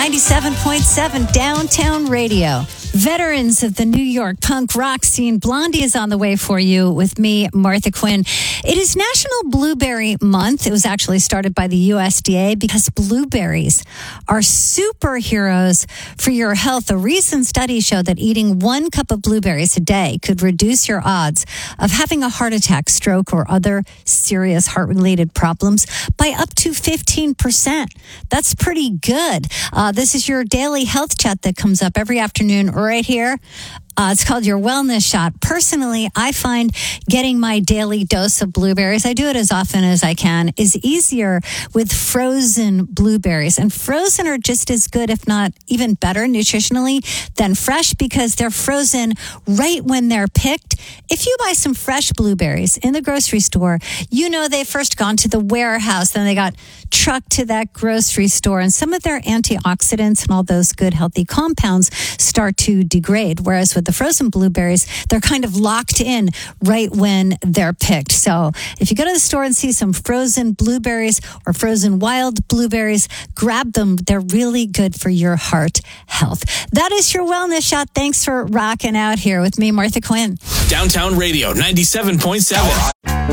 97.7 Downtown Radio. Veterans of the New York punk rock scene, Blondie is on the way for you with me, Martha Quinn. It is National Blueberry Month. It was actually started by the USDA because blueberries are superheroes for your health. A recent study showed that eating 1 cup of blueberries a day could reduce your odds of having a heart attack, stroke, or other serious heart-related problems by up to 15%. That's pretty good. This is your daily health chat that comes up every afternoon right here. It's called your wellness shot. Personally, I find getting my daily dose of blueberries, I do it as often as I can, is easier with frozen blueberries. And frozen are just as good, if not even better nutritionally than fresh, because they're frozen right when they're picked. If you buy some fresh blueberries in the grocery store, you know they've first gone to the warehouse, then they got trucked to that grocery store, and some of their antioxidants and all those good healthy compounds start to degrade. Whereas with the frozen blueberries, they're kind of locked in right when they're picked. So if you go to the store and see some frozen blueberries or frozen wild blueberries, grab them. They're really good for your heart health. That is your wellness shot. Thanks for rocking out here with me, Martha Quinn. Downtown Radio 97.7.